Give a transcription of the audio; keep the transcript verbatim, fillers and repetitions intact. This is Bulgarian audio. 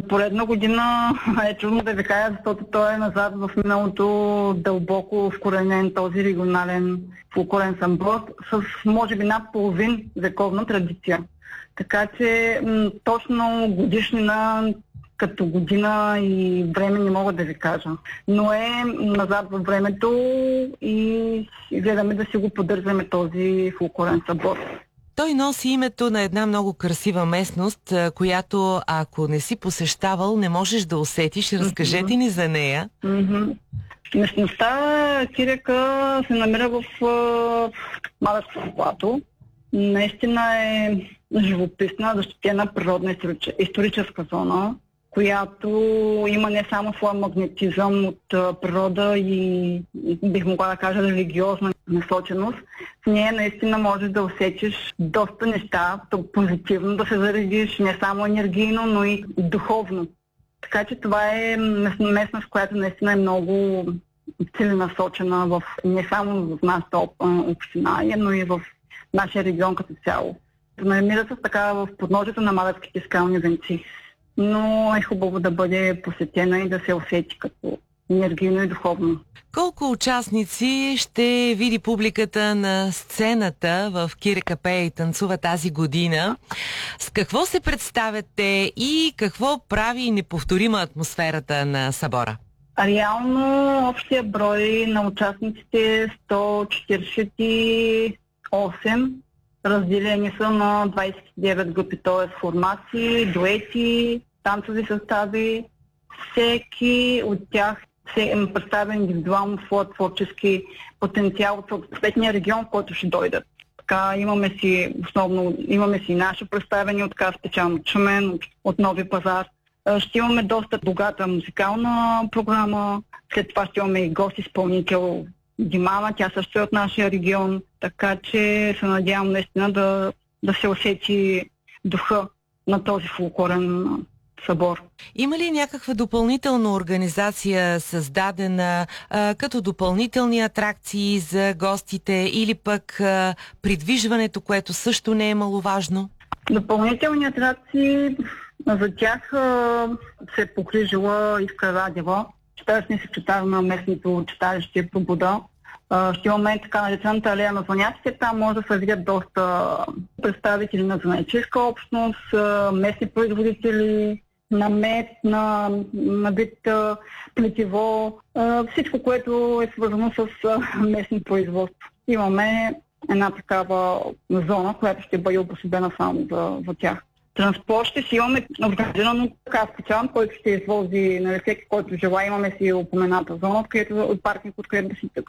поредна година е трудно да ви кажа, защото той е назад в миналото дълбоко вкоренен този регионален фолклорен събор с може би над половин вековна традиция. Така че м- точно годишнина като година и време не мога да ви кажа. Но е назад във времето и гледаме да си го поддържаме този фолклорен събор. Той носи името на една много красива местност, която ако не си посещавал, не можеш да усетиш. Разкажете mm-hmm. ни за нея. Mm-hmm. Местността Киряка се намира в uh, Малешкото плато. Наистина е живописна, защитена природна историческа зона, която има не само своя магнетизъм от uh, природа и, бих могла да кажа, религиозна насоченост. В нея наистина можеш да усетиш доста неща, позитивно да се заредиш не само енергийно, но и духовно. Така че това е местност, която наистина е много целенасочена в, не само в нашата община, но и в нашия регион като цяло. Намира се така в подножието на Малевските скални венци. Но е хубаво да бъде посетена и да се усети като енергийно и духовно. Колко участници ще види публиката на сцената в Киряка пее и танцува тази година? С какво се представят те и какво прави неповторима атмосферата на събора? Реално общия брой на участниците е сто четиридесет и осем. Разделени са на двадесет и девет групи, т.е. формации, дуети, танцови състави. Всеки от тях се представя индивидуално своя творчески потенциал от съответния регион, в който ще дойдат. Така имаме си основно, имаме си наши представени от специално Чумен, от, от Нови пазар. Ще имаме доста богата музикална програма, след това ще имаме и гост-изпълнител Димана, тя също е от нашия регион, така че се надявам наистина да, да се усети духа на този фолклорен събор. Има ли някаква допълнителна организация създадена а, като допълнителни атракции за гостите или пък а, придвижването, което също не е маловажно? Допълнителни атракции за тях а, се е погрижила Искра Радева, читалищния секретар на местното читалище Пробуда. Ще имаме така наречената алея на занаятите. Там може да се видят доста представители на занаятчийска общност, местни производители, на мед, на, на вид плетиво, всичко, което е свързано с местни производства. Имаме една такава зона, която ще бъде обособена само за, за тях. Транспорт ще си имаме организирано така специално, който ще извози, нали, всеки, който желая. Имаме си упомената зона, от паркинг, откъдето да си